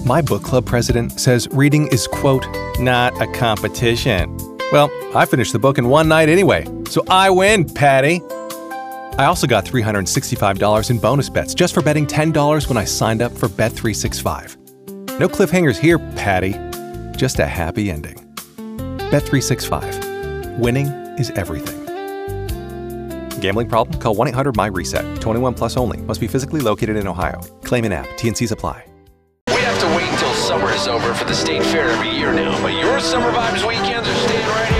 My book club president says reading is, quote, not a competition. Well, I finished the book in one night anyway, so I win, Patty. I also got $365 in bonus bets just for betting $10 when I signed up for Bet365. No cliffhangers here, Patty. Just a happy ending. Bet365. Winning is everything. Gambling problem? Call 1-800-MY-RESET. 21 plus only. Must be physically located in Ohio. Claim in app. T&Cs apply. We have to wait until summer is over for the state fair every year now, but your Summer Vibes weekends are staying right here.